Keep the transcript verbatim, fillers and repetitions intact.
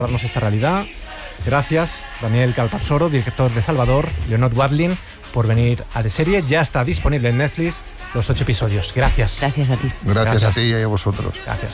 darnos esta realidad. Gracias, Daniel Calparsoro, director de Salvador, Leonor Wadlin, por venir a De Serie. Ya está disponible en Netflix los ocho episodios. Gracias. Gracias a ti. Gracias, Gracias. a ti y a vosotros. Gracias.